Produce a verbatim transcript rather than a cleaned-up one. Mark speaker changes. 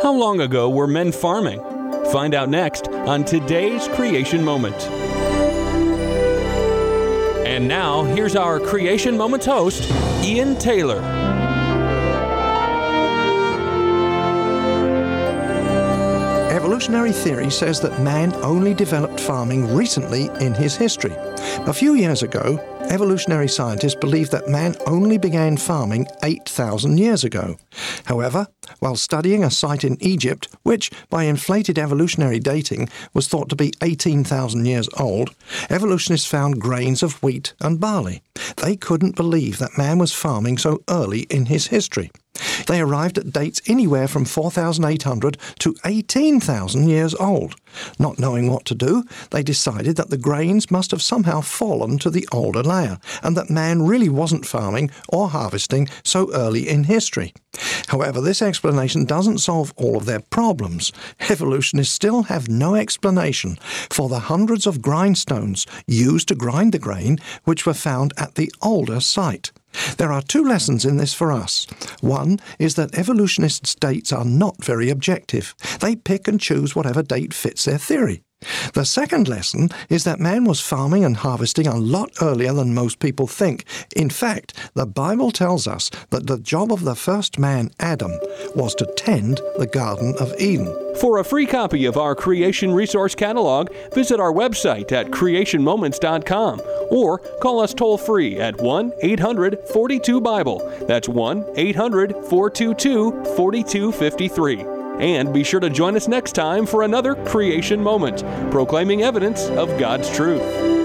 Speaker 1: How long ago were men farming? Find out next on today's Creation Moment. And now, here's our Creation Moments host, Ian Taylor.
Speaker 2: Evolutionary theory says that man only developed farming recently in his history. A few years ago, evolutionary scientists believed that man only began farming eight thousand years ago. However, while studying a site in Egypt, which by inflated evolutionary dating was thought to be eighteen thousand years old, evolutionists found grains of wheat and barley. They couldn't believe that man was farming so early in his history. They arrived at dates anywhere from four thousand eight hundred to eighteen thousand years old. Not knowing what to do, they decided that the grains must have somehow fallen to the older layer, and that man really wasn't farming or harvesting so early in history. However, this explanation doesn't solve all of their problems. Evolutionists still have no explanation for the hundreds of grindstones used to grind the grain which were found at the older site. There are two lessons in this for us. One is that evolutionists' dates are not very objective. They pick and choose whatever date fits their theory. The second lesson is that man was farming and harvesting a lot earlier than most people think. In fact, the Bible tells us that the job of the first man, Adam, was to tend the Garden of Eden.
Speaker 1: For a free copy of our Creation Resource Catalog, visit our website at creation moments dot com or call us toll-free at one eight hundred forty-two Bible. That's one eight hundred four two two four two five three. And be sure to join us next time for another Creation Moment, proclaiming evidence of God's truth.